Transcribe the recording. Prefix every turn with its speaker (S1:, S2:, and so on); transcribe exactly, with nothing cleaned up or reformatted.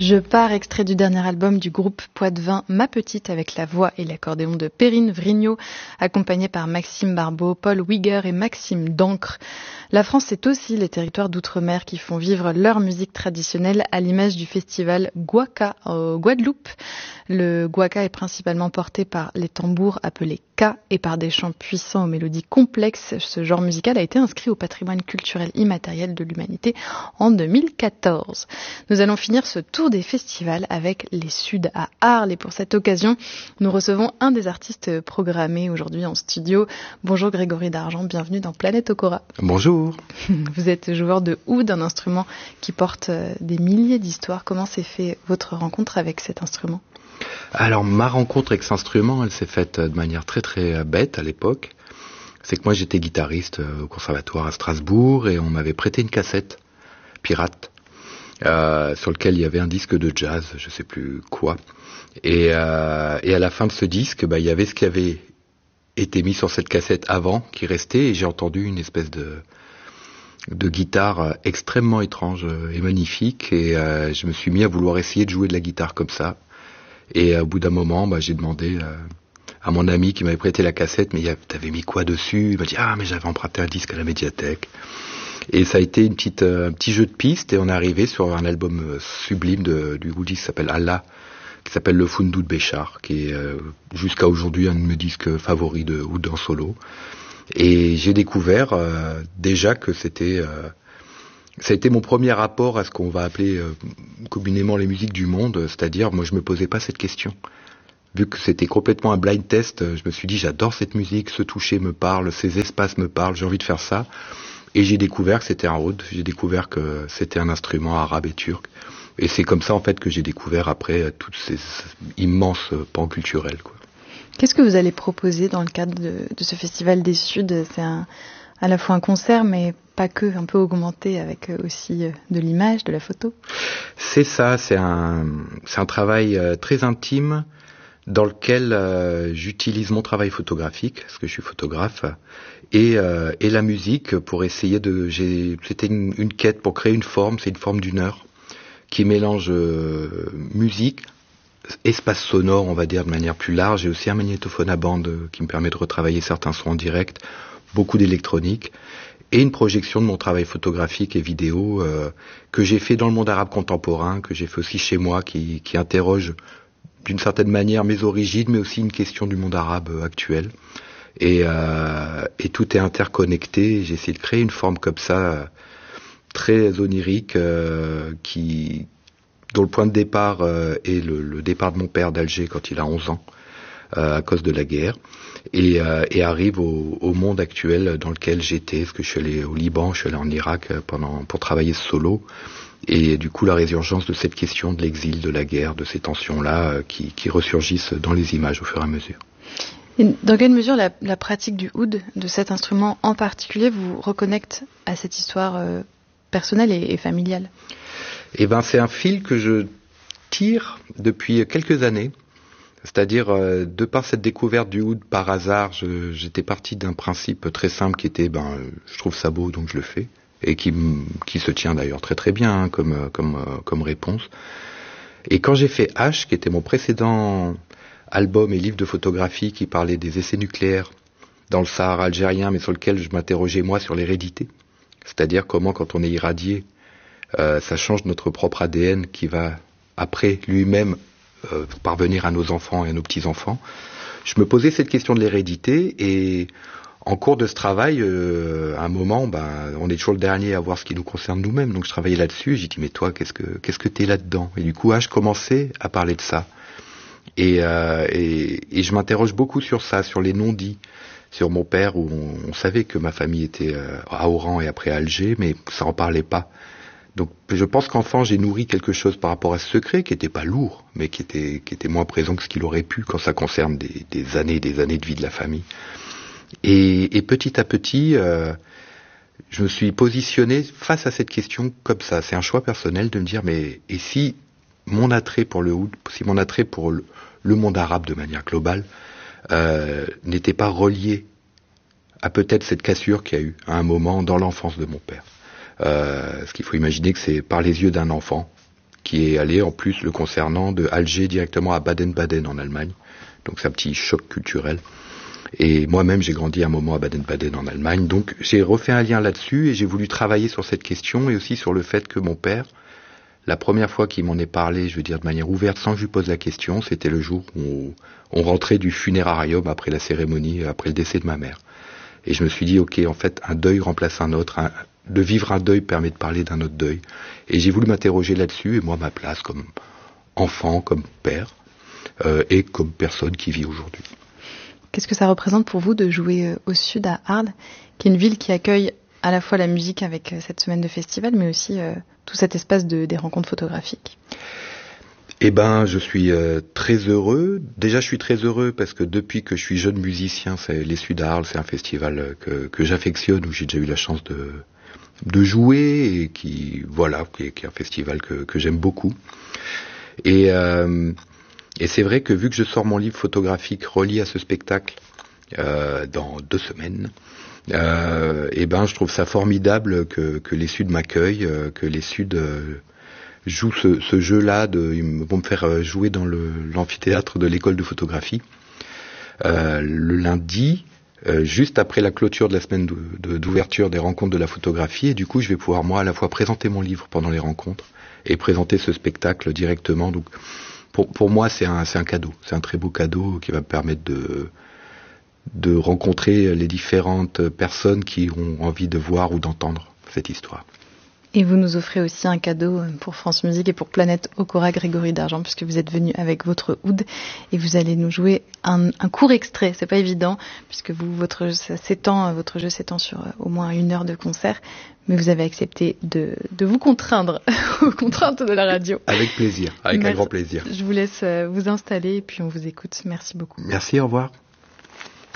S1: Je pars, extrait du dernier album du groupe Poitvin, Ma Petite, avec la voix et l'accordéon de Perrine Vrignot, accompagné par Maxime Barbeau, Paul Wigger et Maxime Dancre. La France, c'est aussi les territoires d'outre-mer qui font vivre leur musique traditionnelle à l'image du festival Guaca au Guadeloupe. Le guaca est principalement porté par les tambours appelés ka et par des chants puissants aux mélodies complexes. Ce genre musical a été inscrit au patrimoine culturel immatériel de l'humanité en deux mille quatorze. Nous allons finir ce tour des festivals avec les Suds à Arles et pour cette occasion, nous recevons un des artistes programmés aujourd'hui en studio. Bonjour Grégory Dargent, bienvenue dans Planète Okora.
S2: Bonjour.
S1: Vous êtes joueur de oud, un instrument qui porte des milliers d'histoires. Comment s'est fait votre rencontre avec cet instrument ?
S2: Alors ma rencontre avec cet instrument, elle s'est faite de manière très très bête à l'époque. C'est que moi j'étais guitariste au conservatoire à Strasbourg et on m'avait prêté une cassette pirate euh, sur lequel il y avait un disque de jazz, je sais plus quoi. Et, euh, et à la fin de ce disque, bah, il y avait ce qui avait été mis sur cette cassette avant qui restait et j'ai entendu une espèce de de guitare extrêmement étrange et magnifique et euh, je me suis mis à vouloir essayer de jouer de la guitare comme ça. Et au bout d'un moment, bah, j'ai demandé euh, à mon ami qui m'avait prêté la cassette, mais t'avais mis quoi dessus ? Il m'a dit, ah, mais j'avais emprunté un disque à la médiathèque. Et ça a été une petite, euh, un petit jeu de piste, et on est arrivé sur un album euh, sublime de, du oudiste qui s'appelle Allah, qui s'appelle Le Fundou de Béchar, qui est euh, jusqu'à aujourd'hui un de mes disques favoris de oud en solo. Et j'ai découvert euh, déjà que c'était... Euh, Ça a été mon premier rapport à ce qu'on va appeler euh, communément les musiques du monde, c'est-à-dire moi je me posais pas cette question. Vu que c'était complètement un blind test, je me suis dit j'adore cette musique, ce toucher me parle, ces espaces me parlent, j'ai envie de faire ça. Et j'ai découvert que c'était un oud, j'ai découvert que c'était un instrument arabe et turc. Et c'est comme ça en fait que j'ai découvert après tous ces immenses pans culturels, quoi.
S1: Qu'est-ce que vous allez proposer dans le cadre de, de ce festival des Suds ? C'est un, à la fois un concert, mais pas que, un peu augmenté avec aussi de l'image, de la photo.
S2: C'est ça, c'est un, c'est un travail très intime dans lequel euh, j'utilise mon travail photographique, parce que je suis photographe, et, euh, et la musique pour essayer de... J'ai, c'était une, une quête pour créer une forme, c'est une forme d'une heure, qui mélange euh, musique, espace sonore, on va dire, de manière plus large, et aussi un magnétophone à bande euh, qui me permet de retravailler certains sons en direct, beaucoup d'électronique, et une projection de mon travail photographique et vidéo euh, que j'ai fait dans le monde arabe contemporain, que j'ai fait aussi chez moi, qui, qui interroge d'une certaine manière mes origines, mais aussi une question du monde arabe actuel. Et, euh, et tout est interconnecté. J'ai essayé de créer une forme comme ça, très onirique, euh, qui, dont le point de départ euh, est le, le départ de mon père d'Alger quand il a onze ans. Euh, à cause de la guerre, et, euh, et arrive au, au monde actuel dans lequel j'étais, parce que je suis allé au Liban, je suis allé en Irak pendant, pour travailler solo, et du coup la résurgence de cette question de l'exil, de la guerre, de ces tensions-là euh, qui, qui ressurgissent dans les images au fur et à mesure.
S1: Et dans quelle mesure la, la pratique du oud, de cet instrument en particulier, vous reconnecte à cette histoire euh, personnelle et, et familiale ?
S2: Eh ben, c'est un fil que je tire depuis quelques années. C'est-à-dire, euh, de par cette découverte du oud par hasard, je, j'étais parti d'un principe très simple qui était, ben, je trouve ça beau, donc je le fais, et qui, qui se tient d'ailleurs très très bien hein, comme, comme, comme réponse. Et quand j'ai fait H, qui était mon précédent album et livre de photographie qui parlait des essais nucléaires dans le Sahara algérien, mais sur lequel je m'interrogeais moi sur l'hérédité, c'est-à-dire comment quand on est irradié, euh, ça change notre propre A D N qui va après lui-même Euh, parvenir à nos enfants et à nos petits-enfants. Je me posais cette question de l'hérédité et en cours de ce travail, euh, à un moment, ben, on est toujours le dernier à voir ce qui nous concerne nous-mêmes, donc je travaillais là-dessus et j'ai dit mais toi, qu'est-ce que qu'est-ce que t'es là-dedans ? Et du coup, ah, je commençais à parler de ça. Et, euh, et, et je m'interroge beaucoup sur ça, sur les non-dits, sur mon père où on, on savait que ma famille était euh, à Oran et après à Alger, mais ça en parlait pas. Donc je pense qu'enfant j'ai nourri quelque chose par rapport à ce secret qui était pas lourd, mais qui était qui était moins présent que ce qu'il aurait pu quand ça concerne des, des années et des années de vie de la famille. Et, et petit à petit, euh, je me suis positionné face à cette question comme ça. C'est un choix personnel de me dire mais et si mon attrait pour le oud, si mon attrait pour le, le monde arabe de manière globale euh, n'était pas relié à peut-être cette cassure qu'il y a eu à un moment dans l'enfance de mon père. Euh, ce qu'il faut imaginer que c'est par les yeux d'un enfant qui est allé en plus le concernant de Alger directement à Baden-Baden en Allemagne. Donc c'est un petit choc culturel. Et moi-même, j'ai grandi un moment à Baden-Baden en Allemagne. Donc j'ai refait un lien là-dessus et j'ai voulu travailler sur cette question et aussi sur le fait que mon père, la première fois qu'il m'en est parlé, je veux dire de manière ouverte, sans que je lui pose la question, c'était le jour où on rentrait du funérarium après la cérémonie, après le décès de ma mère. Et je me suis dit, ok, en fait, un deuil remplace un autre. Un, de vivre un deuil permet de parler d'un autre deuil. Et j'ai voulu m'interroger là-dessus, et moi, ma place comme enfant, comme père, euh, et comme personne qui vit aujourd'hui.
S1: Qu'est-ce que ça représente pour vous de jouer au Sud à Arles, qui est une ville qui accueille à la fois la musique avec cette semaine de festival, mais aussi euh, tout cet espace de, des rencontres photographiques?
S2: Eh ben, je suis euh, très heureux. Déjà, je suis très heureux parce que depuis que je suis jeune musicien, c'est les Sud à Arles, c'est un festival que, que j'affectionne, où j'ai déjà eu la chance de, de jouer et qui, voilà, qui est, qui est un festival que, que j'aime beaucoup. Et, euh, et c'est vrai que vu que je sors mon livre photographique relié à ce spectacle euh, dans deux semaines, euh, eh ben, je trouve ça formidable que, que les Suds m'accueillent, que les Suds euh, jouent ce, ce jeu-là. De, ils vont me faire jouer dans le, l'amphithéâtre de l'école de photographie euh, le lundi, euh, juste après la clôture de la semaine de, de, d'ouverture des rencontres de la photographie. Et du coup, je vais pouvoir moi à la fois présenter mon livre pendant les rencontres et présenter ce spectacle directement. Donc, pour, pour moi, c'est un, c'est un cadeau. C'est un très beau cadeau qui va me permettre de de rencontrer les différentes personnes qui ont envie de voir ou d'entendre cette histoire.
S1: Et vous nous offrez aussi un cadeau pour France Musique et pour Planète Okora, Grégory Dargent, puisque vous êtes venu avec votre oud et vous allez nous jouer un, un court extrait. C'est pas évident, puisque vous, votre, ça s'étend, votre jeu s'étend sur au moins une heure de concert, mais vous avez accepté de, de vous contraindre aux contraintes de la radio.
S2: Avec plaisir, avec Merci. Un grand plaisir.
S1: Je vous laisse vous installer et puis on vous écoute. Merci beaucoup.
S2: Merci, au revoir.